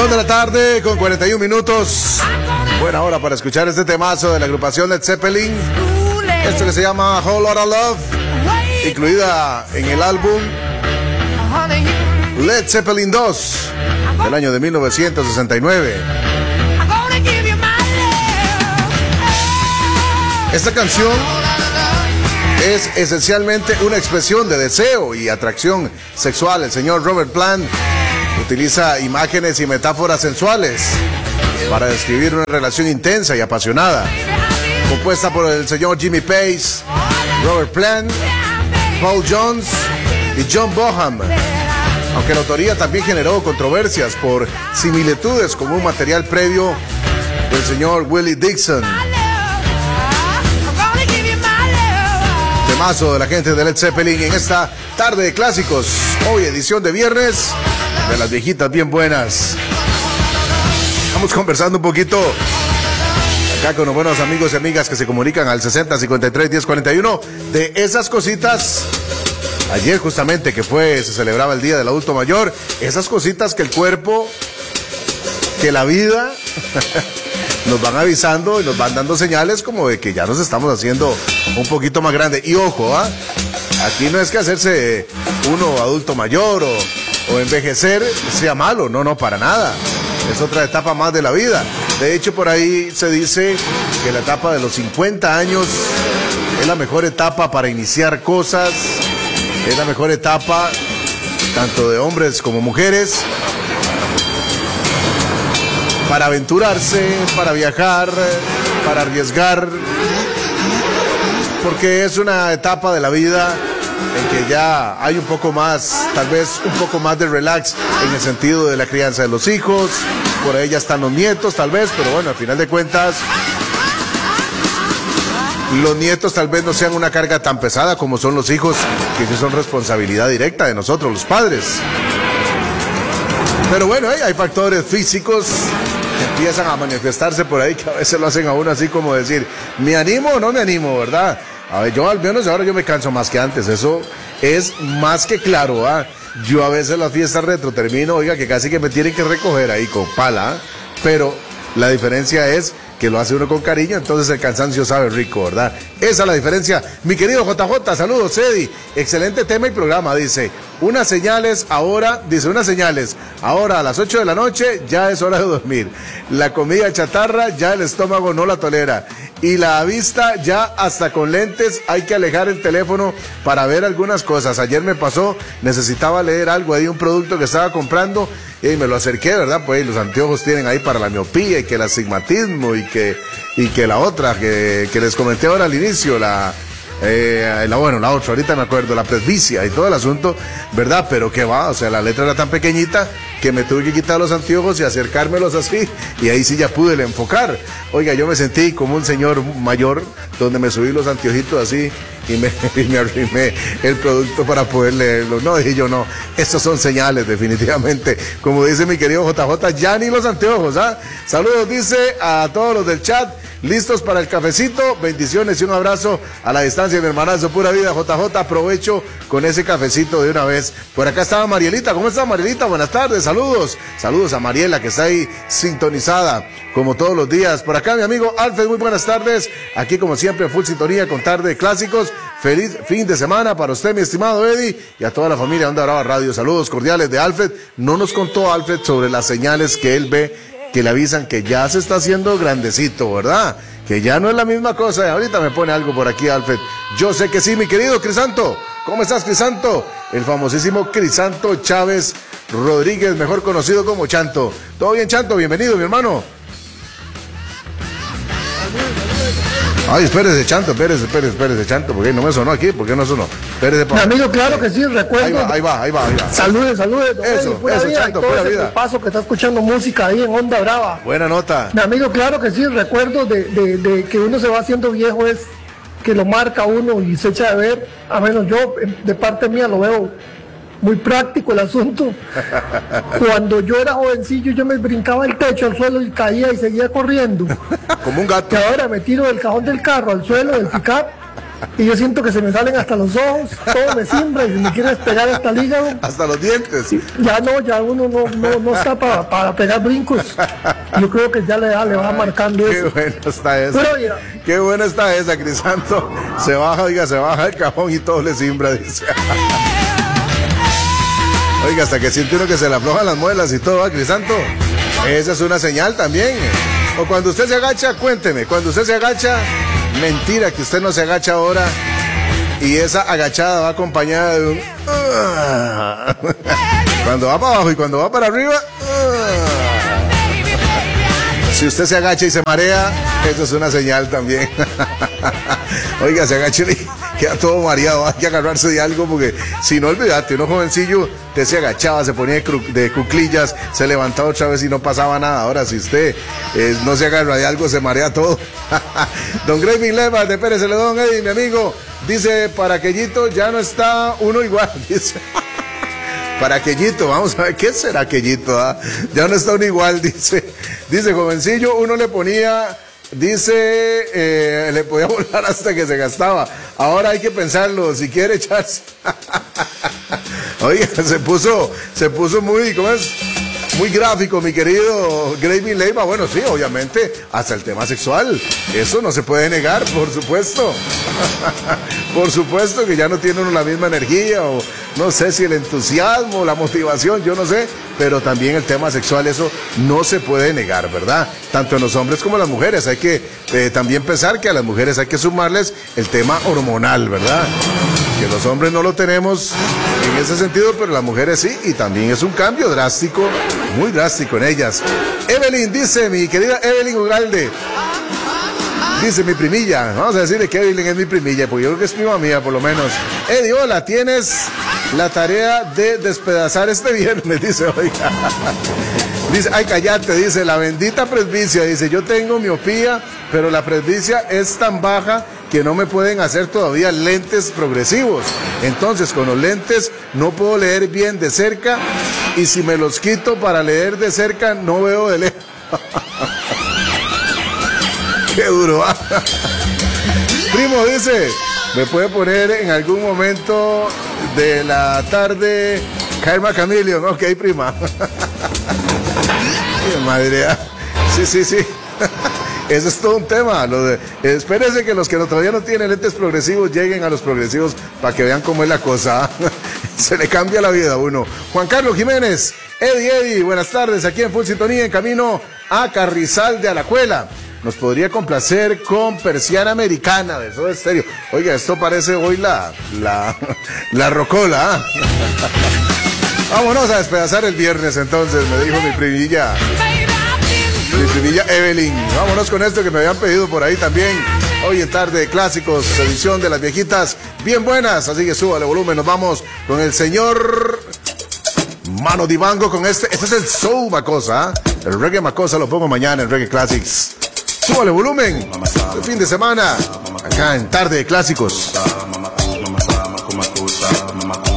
1 de la tarde con 41 minutos. Buena hora para escuchar este temazo de la agrupación Led Zeppelin. Esto que se llama Whole Lotta Love, incluida en el álbum Led Zeppelin 2 del año de 1969. Esta canción es esencialmente una expresión de deseo y atracción sexual. El señor Robert Plant utiliza imágenes y metáforas sensuales para describir una relación intensa y apasionada. Compuesta por el señor Jimmy Page, Robert Plant, Paul Jones y John Bonham. Aunque la autoría también generó controversias por similitudes con un material previo del señor Willie Dixon. Temazo de la gente de Led Zeppelin en esta tarde de clásicos. Hoy edición de viernes de las viejitas bien buenas. Estamos conversando un poquito acá con los buenos amigos y amigas que se comunican al 6053-1041 de esas cositas. Ayer justamente que se celebraba el Día del Adulto Mayor, esas cositas que el cuerpo, que la vida nos van avisando y nos van dando señales como de que ya nos estamos haciendo un poquito más grande. Y ojo, aquí no es que hacerse uno adulto mayor o envejecer sea malo, no, para nada. Es otra etapa más de la vida. De hecho, por ahí se dice que la etapa de los 50 años es la mejor etapa para iniciar cosas, es la mejor etapa tanto de hombres como mujeres, para aventurarse, para viajar, para arriesgar, porque es una etapa de la vida en que ya hay un poco más, tal vez un poco más de relax en el sentido de la crianza de los hijos. Por ahí ya están los nietos tal vez, pero bueno, al final de cuentas los nietos tal vez no sean una carga tan pesada como son los hijos, que sí son responsabilidad directa de nosotros los padres. Pero bueno, hay factores físicos que empiezan a manifestarse por ahí, que a veces lo hacen a uno así como decir, ¿me animo o no me animo, verdad? A ver, yo al menos ahora yo me canso más que antes, eso es más que claro, Yo a veces las fiestas retro termino, oiga, que casi que me tienen que recoger ahí con pala, pero la diferencia es que lo hace uno con cariño, entonces el cansancio sabe rico, ¿verdad? Esa es la diferencia. Mi querido JJ, saludos, Eddie. Excelente tema y programa, dice. Unas señales ahora a las 8 de la noche ya es hora de dormir. La comida chatarra ya el estómago no la tolera. Y la vista ya hasta con lentes hay que alejar el teléfono para ver algunas cosas. Ayer me pasó, necesitaba leer algo ahí, un producto que estaba comprando y me lo acerqué, ¿verdad? Pues los anteojos tienen ahí para la miopía y que el astigmatismo y que la otra que les comenté ahora al inicio, la otra, ahorita me acuerdo, la presbicia y todo el asunto, ¿verdad? Pero que va, o sea, la letra era tan pequeñita que me tuve que quitar los anteojos y acercármelos así, y ahí sí ya pude enfocar. Oiga, yo me sentí como un señor mayor, donde me subí los anteojitos así y me arrimé el producto para poder leerlo. No, dije yo, no, estos son señales, definitivamente. Como dice mi querido JJ, ya ni los anteojos, Saludos, dice, a todos los del chat. Listos para el cafecito, bendiciones y un abrazo a la distancia, mi hermanazo, pura vida, JJ, aprovecho con ese cafecito de una vez. Por acá estaba Marielita, ¿cómo está Marielita? Buenas tardes, saludos a Mariela que está ahí sintonizada, como todos los días. Por acá mi amigo Alfred, muy buenas tardes, aquí como siempre, full sintonía con Tarde de Clásicos. Feliz fin de semana para usted, mi estimado Eddie, y a toda la familia de Onda Brava Radio. Saludos cordiales de Alfred. No nos contó Alfred sobre las señales que él ve, que le avisan que ya se está haciendo grandecito, ¿verdad? Que ya no es la misma cosa. Ahorita me pone algo por aquí, Alfred. Yo sé que sí, mi querido Crisanto. ¿Cómo estás, Crisanto? El famosísimo Crisanto Chávez Rodríguez, mejor conocido como Chanto. ¿Todo bien, Chanto? Bienvenido, mi hermano. Ay, espérese, Chanto, espérese, Chanto, porque no me sonó aquí, ¿por qué no sonó? Espérese, mi amigo, claro que sí, recuerdo. Ahí va. Saludes. Eso, Chanto, pura vida. Paso que está escuchando música ahí en Onda Brava. Buena nota. Mi amigo, claro que sí, recuerdo de que uno se va haciendo viejo es que lo marca uno y se echa de ver. A menos yo, de parte mía, lo veo muy práctico el asunto. Cuando yo era jovencillo, yo me brincaba el techo al suelo y caía y seguía corriendo. Como un gato. Que ahora me tiro del cajón del carro al suelo, del pick-up, y yo siento que se me salen hasta los ojos, todo me simbra y se me quiere despegar hasta el hígado. Hasta los dientes. Ya no, ya uno no está para pegar brincos. Yo creo que ya le va marcando Qué eso. buena está esa. Pero mira, Qué buena está esa, Crisanto. Se baja, oiga, se baja el cajón y todo le simbra, dice. Oiga, hasta que siente uno que se le aflojan las muelas y todo, ¿va, Crisanto? Esa es una señal también. O cuando usted se agacha, cuénteme, cuando usted se agacha, mentira que usted no se agacha ahora y esa agachada va acompañada de un... Cuando va para abajo y cuando va para arriba... Si usted se agacha y se marea, eso es una señal también. Oiga, se agacha y queda todo mareado. Hay que agarrarse de algo porque si no, olvídate, uno jovencillo, usted se agachaba, se ponía de cuclillas, se levantaba otra vez y no pasaba nada. Ahora, si usted no se agarra de algo, se marea todo. Don Graving Leva de Pérez Celedón, Eddie, mi amigo, dice, para aquellito ya no está uno igual, dice. Para aquellito, vamos a ver, ¿qué será aquellito? ¿Ah? Ya no está uno igual, dice. Dice, jovencillo, uno le ponía, dice, le podía volar hasta que se gastaba. Ahora hay que pensarlo, si quiere echarse. Oiga, se puso muy, ¿cómo es? Muy gráfico, mi querido Gravy Leiva. Bueno, sí, obviamente, hasta el tema sexual. Eso no se puede negar, por supuesto. Por supuesto que ya no tiene uno la misma energía, o no sé si el entusiasmo, la motivación, yo no sé. Pero también el tema sexual, eso no se puede negar, ¿verdad? Tanto en los hombres como en las mujeres. Hay que también pensar que a las mujeres hay que sumarles el tema hormonal, ¿verdad? Que los hombres no lo tenemos en ese sentido, pero las mujeres sí, y también es un cambio drástico, muy drástico en ellas. Evelyn dice, mi querida Evelyn Ugalde, dice mi primilla, vamos a decirle que Evelyn es mi primilla, porque yo creo que es prima mía por lo menos. Eddie, hola, tienes la tarea de despedazar este viernes, dice, oiga. Dice, ay, cállate, dice, la bendita presbicia, dice, yo tengo miopía, pero la presbicia es tan baja que no me pueden hacer todavía lentes progresivos. Entonces, con los lentes no puedo leer bien de cerca, y si me los quito para leer de cerca, no veo de lejos. Qué duro, ¿ah? Primo, dice, ¿me puede poner en algún momento de la tarde Karma Chameleon? Ok, prima. Qué madre. Sí. Eso es todo un tema. Espérense que los que todavía no tienen lentes progresivos lleguen a los progresivos para que vean cómo es la cosa. Se le cambia la vida a uno. Juan Carlos Jiménez, Eddie, buenas tardes. Aquí en Full Sintonía, en camino a Carrizal de Alajuela. Nos podría complacer con Persiana Americana de Soda Stereo. Oiga, esto parece hoy la rocola. ¿Ah? Vámonos a despedazar el viernes entonces, me dijo mi primilla Evelyn. Vámonos con esto que me habían pedido por ahí también. Hoy en Tarde de Clásicos, edición de las viejitas bien buenas, así que súbale volumen. Nos vamos con el señor Mano Dibango con este es el Soul Macosa. El Reggae Macosa lo pongo mañana en Reggae Classics. Súbale volumen, el fin de semana, acá en Tarde de Clásicos.